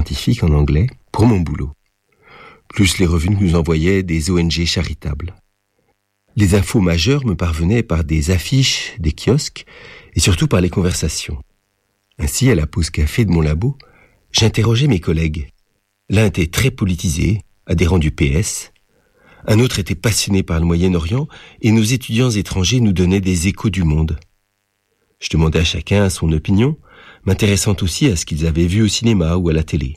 scientifiques en anglais pour mon boulot, plus les revues que nous envoyaient des ONG charitables. Les infos majeures me parvenaient par des affiches, des kiosques et surtout par les conversations. Ainsi, à la pause café de mon labo, j'interrogeais mes collègues. L'un était très politisé, adhérent du PS. Un autre était passionné par le Moyen-Orient et nos étudiants étrangers nous donnaient des échos du monde. Je demandais à chacun son opinion, m'intéressant aussi à ce qu'ils avaient vu au cinéma ou à la télé.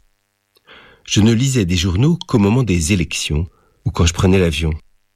Je ne lisais des journaux qu'au moment des élections ou quand je prenais l'avion.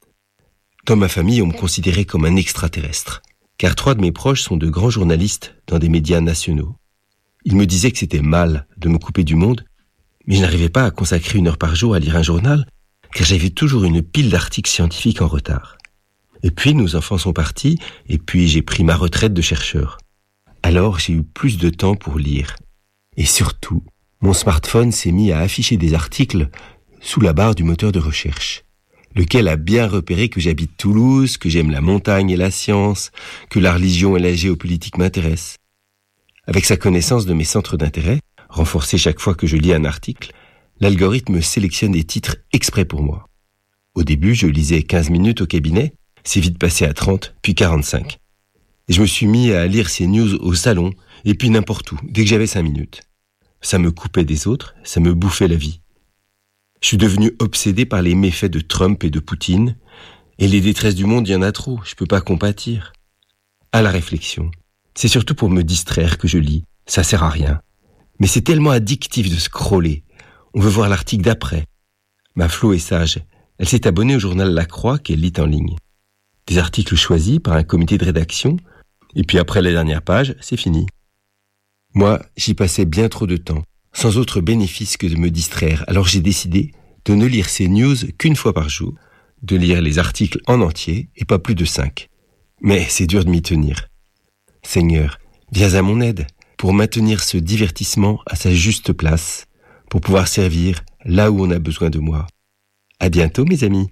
Dans ma famille, on me considérait comme un extraterrestre, car 3 de mes proches sont de grands journalistes dans des médias nationaux. Ils me disaient que c'était mal de me couper du monde, mais je n'arrivais pas à consacrer 1 heure par jour à lire un journal, car j'avais toujours une pile d'articles scientifiques en retard. Et puis nos enfants sont partis, et puis j'ai pris ma retraite de chercheur. Alors j'ai eu plus de temps pour lire. Et surtout, mon smartphone s'est mis à afficher des articles sous la barre du moteur de recherche, lequel a bien repéré que j'habite Toulouse, que j'aime la montagne et la science, que la religion et la géopolitique m'intéressent. Avec sa connaissance de mes centres d'intérêt, renforcée chaque fois que je lis un article, l'algorithme sélectionne des titres exprès pour moi. Au début, je lisais 15 minutes au cabinet, c'est vite passé à 30, puis 45. Et je me suis mis à lire ces news au salon, et puis n'importe où, dès que j'avais 5 minutes. Ça me coupait des autres, ça me bouffait la vie. Je suis devenu obsédé par les méfaits de Trump et de Poutine, et les détresses du monde, il y en a trop, je peux pas compatir. À la réflexion, c'est surtout pour me distraire que je lis, ça sert à rien. Mais c'est tellement addictif de scroller, on veut voir l'article d'après. Ma Flo est sage, elle s'est abonnée au journal La Croix qu'elle lit en ligne. Des articles choisis par un comité de rédaction, et puis après la dernière page, c'est fini. Moi, j'y passais bien trop de temps, sans autre bénéfice que de me distraire, alors j'ai décidé de ne lire ces news qu'1 fois par jour, de lire les articles en entier et pas plus de 5. Mais c'est dur de m'y tenir. Seigneur, viens à mon aide pour maintenir ce divertissement à sa juste place, pour pouvoir servir là où on a besoin de moi. À bientôt, mes amis.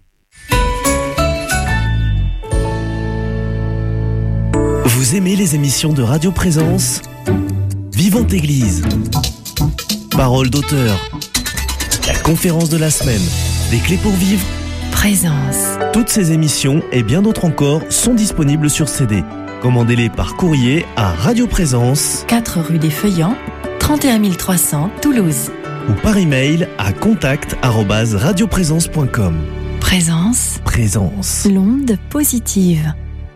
Vous aimez les émissions de Radio Présence ? Vivante Église, Parole d'auteur, la conférence de la semaine, des clés pour vivre, Présence. Toutes ces émissions et bien d'autres encore sont disponibles sur CD. Commandez-les par courrier à Radio Présence, 4 rue des Feuillants, 31 300 Toulouse. ou par email à contact@radioprésence.com. Présence. Présence. L'onde positive.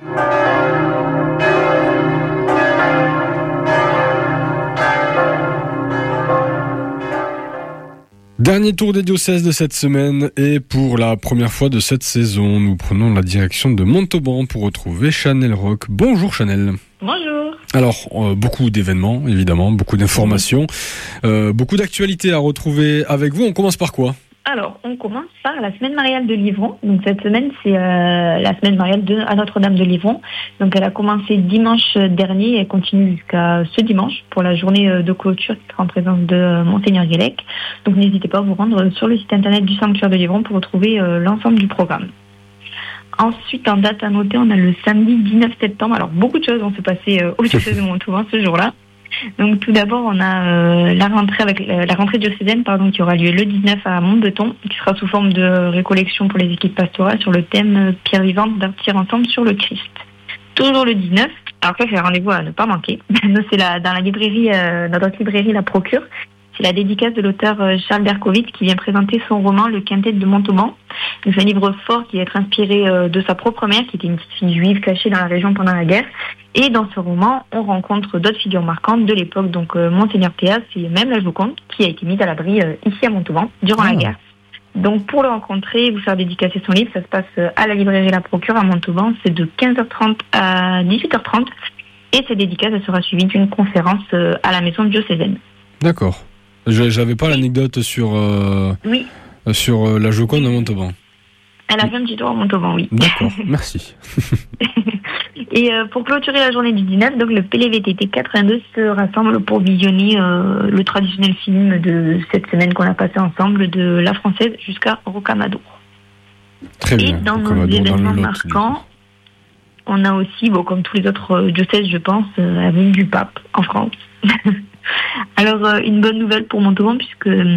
Dernier tour des diocèses de cette semaine et pour la première fois de cette saison, nous prenons la direction de Montauban pour retrouver Chanel Roch. Bonjour Chanel. Bonjour. Alors, beaucoup d'événements, évidemment, beaucoup d'informations, beaucoup d'actualités à retrouver avec vous. On commence par quoi ? Alors, on commence par la semaine mariale de Livron. Donc, cette semaine, c'est la semaine mariale à Notre-Dame de Livron. Donc, elle a commencé dimanche dernier et continue jusqu'à ce dimanche pour la journée de clôture qui sera en présence de Monseigneur Guélec. Donc, n'hésitez pas à vous rendre sur le site internet du sanctuaire de Livron pour retrouver l'ensemble du programme. Ensuite, en date à noter, on a le samedi 19 septembre. Alors, beaucoup de choses vont se passer au diocèse de Montauban ce jour-là. Donc tout d'abord, on a la rentrée diocésaine qui aura lieu le 19 à Montbeton, qui sera sous forme de récollection pour les équipes pastorales sur le thème Pierre vivante bâtir ensemble sur le Christ. Toujours le 19, alors ça c'est un rendez-vous à ne pas manquer. C'est dans la librairie, dans notre librairie La Procure. C'est la dédicace de l'auteur Charles Berkowitz qui vient présenter son roman Le Quintet de Montauban. C'est un livre fort qui va être inspiré de sa propre mère, qui était une petite fille juive cachée dans la région pendant la guerre. Et dans ce roman, on rencontre d'autres figures marquantes de l'époque, donc Monseigneur Théas et même la Joconde, qui a été mise à l'abri ici à Montauban durant la guerre. Donc pour le rencontrer et vous faire dédicacer son livre, ça se passe à la librairie La Procure à Montauban. C'est de 15h30 à 18h30. Et cette dédicace, elle sera suivie d'une conférence à la maison diocésaine. D'accord. J'avais pas l'anecdote sur la Joconde à Montauban. Elle a fait un petit tour à Montauban, oui. D'accord, merci. Et pour clôturer la journée du 19, donc le PLVTT 82 se rassemble pour visionner le traditionnel film de cette semaine qu'on a passé ensemble, de La Française jusqu'à Rocamadour. Très bien. Et dans nos événements marquants, on a aussi, comme tous les autres diocèses, je pense, la venue du pape en France. Alors, une bonne nouvelle pour Montauban, puisque